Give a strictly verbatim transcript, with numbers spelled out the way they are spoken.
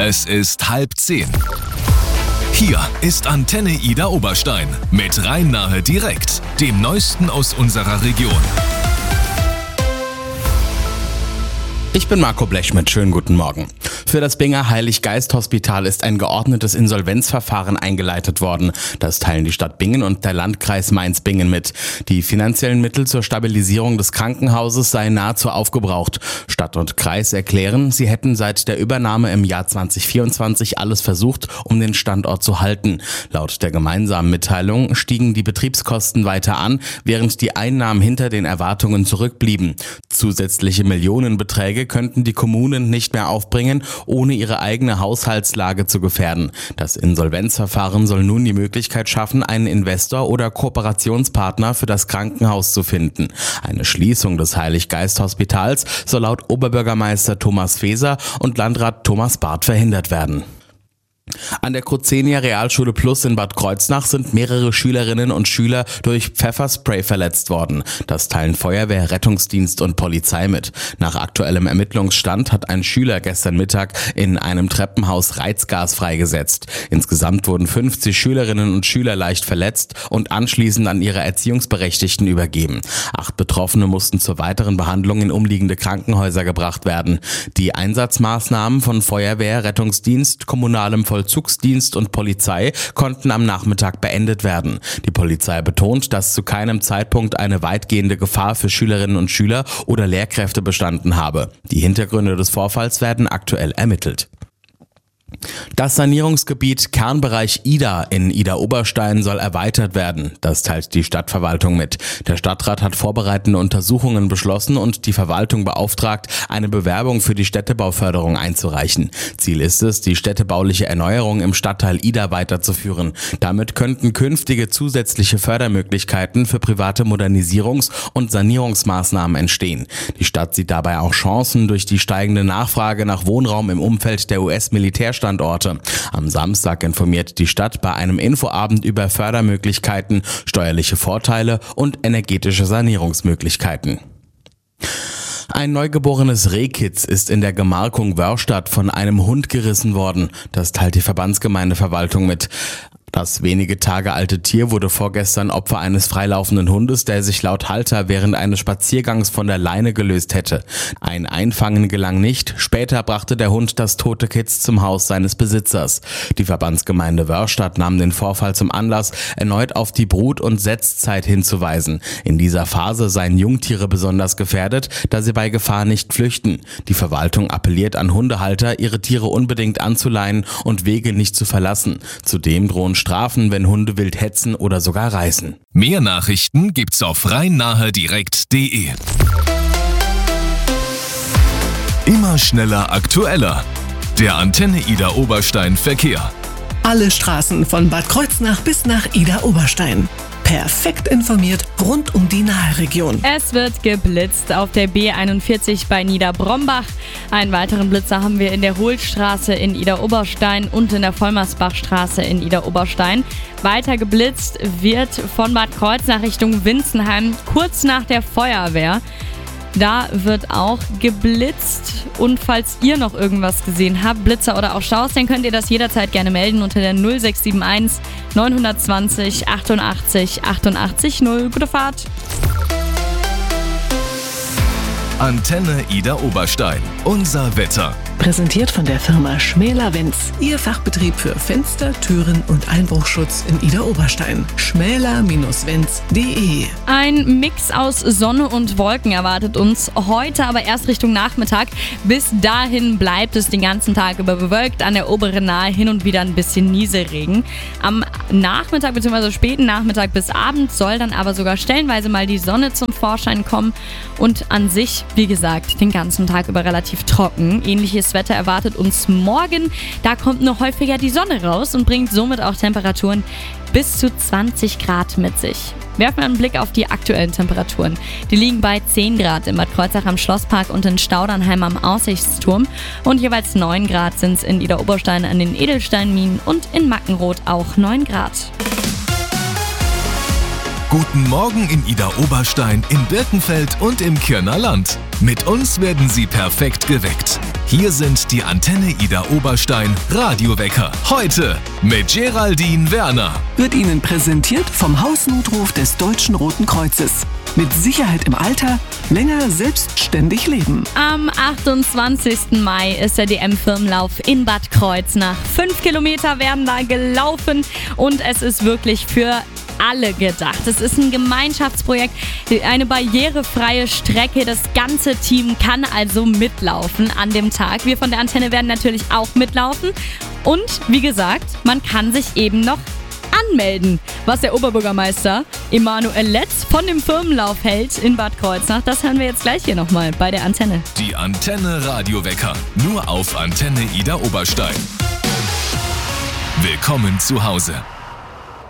Es ist halb zehn. Hier ist Antenne Ida Oberstein mit Rhein-Nahe direkt, dem Neuesten aus unserer Region. Ich bin Marco Blechschmidt, schönen guten Morgen. Für das Binger Heilig-Geist-Hospital ist ein geordnetes Insolvenzverfahren eingeleitet worden. Das teilen die Stadt Bingen und der Landkreis Mainz-Bingen mit. Die finanziellen Mittel zur Stabilisierung des Krankenhauses seien nahezu aufgebraucht. Stadt und Kreis erklären, sie hätten seit der Übernahme im Jahr zwanzig vierundzwanzig alles versucht, um den Standort zu halten. Laut der gemeinsamen Mitteilung stiegen die Betriebskosten weiter an, während die Einnahmen hinter den Erwartungen zurückblieben. Zusätzliche Millionenbeträge könnten die Kommunen nicht mehr aufbringen, ohne ihre eigene Haushaltslage zu gefährden. Das Insolvenzverfahren soll nun die Möglichkeit schaffen, einen Investor oder Kooperationspartner für das Krankenhaus zu finden. Eine Schließung des Heilig-Geist-Hospitals soll laut Oberbürgermeister Thomas Feser und Landrat Thomas Barth verhindert werden. An der Crozenia Realschule Plus in Bad Kreuznach sind mehrere Schülerinnen und Schüler durch Pfefferspray verletzt worden. Das teilen Feuerwehr, Rettungsdienst und Polizei mit. Nach aktuellem Ermittlungsstand hat ein Schüler gestern Mittag in einem Treppenhaus Reizgas freigesetzt. Insgesamt wurden fünfzig Schülerinnen und Schüler leicht verletzt und anschließend an ihre Erziehungsberechtigten übergeben. Acht Betroffene mussten zur weiteren Behandlung in umliegende Krankenhäuser gebracht werden. Die Einsatzmaßnahmen von Feuerwehr, Rettungsdienst, kommunalem Vollzugsdienst und Polizei konnten am Nachmittag beendet werden. Die Polizei betont, dass zu keinem Zeitpunkt eine weitgehende Gefahr für Schülerinnen und Schüler oder Lehrkräfte bestanden habe. Die Hintergründe des Vorfalls werden aktuell ermittelt. Das Sanierungsgebiet Kernbereich Ida in Ida-Oberstein soll erweitert werden. Das teilt die Stadtverwaltung mit. Der Stadtrat hat vorbereitende Untersuchungen beschlossen und die Verwaltung beauftragt, eine Bewerbung für die Städtebauförderung einzureichen. Ziel ist es, die städtebauliche Erneuerung im Stadtteil Ida weiterzuführen. Damit könnten künftige zusätzliche Fördermöglichkeiten für private Modernisierungs- und Sanierungsmaßnahmen entstehen. Die Stadt sieht dabei auch Chancen durch die steigende Nachfrage nach Wohnraum im Umfeld der U S-Militärstandorte. Am Samstag informiert die Stadt bei einem Infoabend über Fördermöglichkeiten, steuerliche Vorteile und energetische Sanierungsmöglichkeiten. Ein neugeborenes Rehkitz ist in der Gemarkung Wörrstadt von einem Hund gerissen worden. Das teilt die Verbandsgemeindeverwaltung mit. Das wenige Tage alte Tier wurde vorgestern Opfer eines freilaufenden Hundes, der sich laut Halter während eines Spaziergangs von der Leine gelöst hätte. Ein Einfangen gelang nicht. Später brachte der Hund das tote Kitz zum Haus seines Besitzers. Die Verbandsgemeinde Wörrstadt nahm den Vorfall zum Anlass, erneut auf die Brut- und Setzzeit hinzuweisen. In dieser Phase seien Jungtiere besonders gefährdet, da sie bei Gefahr nicht flüchten. Die Verwaltung appelliert an Hundehalter, ihre Tiere unbedingt anzuleihen und Wege nicht zu verlassen. Zudem drohen Strafen, wenn Hunde wild hetzen oder sogar reißen. Mehr Nachrichten gibt's auf rhein-nahe direkt punkt de. Immer schneller, aktueller. Der Antenne Ida Oberstein Verkehr. Alle Straßen von Bad Kreuznach bis nach Ida Oberstein. Perfekt informiert rund um die Nahe-Region. Es wird geblitzt auf der B einundvierzig bei Niederbrombach. Einen weiteren Blitzer haben wir in der Hohlstraße in Ida-Oberstein und in der Vollmersbachstraße in Ida-Oberstein. Weiter geblitzt wird von Bad Kreuznach Richtung Winzenheim kurz nach der Feuerwehr. Da wird auch geblitzt und falls ihr noch irgendwas gesehen habt, Blitzer oder auch Staus, dann könnt ihr das jederzeit gerne melden unter der null sechs sieben eins neun zwei null achtundachtzig achtundachtzig null. Gute Fahrt! Antenne Ida Oberstein. Unser Wetter. Präsentiert von der Firma Schmäler-Wenz. Ihr Fachbetrieb für Fenster, Türen und Einbruchschutz in Ida Oberstein. schmäler Wenz punkt de. Ein Mix aus Sonne und Wolken erwartet uns heute, aber erst Richtung Nachmittag. Bis dahin bleibt es den ganzen Tag über bewölkt. An der oberen Nahe hin und wieder ein bisschen Nieselregen. Am Nachmittag bzw. späten Nachmittag bis Abend soll dann aber sogar stellenweise mal die Sonne zum Vorschein kommen. Und an sich, wie gesagt, den ganzen Tag über relativ trocken. Ähnliches Wetter erwartet uns morgen. Da kommt nur häufiger die Sonne raus und bringt somit auch Temperaturen bis zu zwanzig Grad mit sich. Werfen wir einen Blick auf die aktuellen Temperaturen. Die liegen bei zehn Grad in Bad Kreuznach am Schlosspark und in Staudernheim am Aussichtsturm. Und jeweils neun Grad sind es in Ida Oberstein an den Edelsteinminen und in Mackenroth auch neun Grad. Guten Morgen in Ida Oberstein, in Birkenfeld und im Kirner Land. Mit uns werden Sie perfekt geweckt. Hier sind die Antenne Ida Oberstein Radiowecker. Heute mit Geraldine Werner. Wird Ihnen präsentiert vom Hausnotruf des Deutschen Roten Kreuzes. Mit Sicherheit im Alter, länger selbstständig leben. Am achtundzwanzigsten Mai ist der D M-Firmenlauf in Bad Kreuznach. Fünf Kilometer werden da gelaufen und es ist wirklich für alle gedacht. Es ist ein Gemeinschaftsprojekt, eine barrierefreie Strecke. Das ganze Team kann also mitlaufen an dem Tag. Wir von der Antenne werden natürlich auch mitlaufen. Und wie gesagt, man kann sich eben noch anmelden. Was der Oberbürgermeister Emanuel Letz von dem Firmenlauf hält in Bad Kreuznach, das hören wir jetzt gleich hier nochmal bei der Antenne. Die Antenne Radiowecker. Nur auf Antenne Ida Oberstein. Willkommen zu Hause.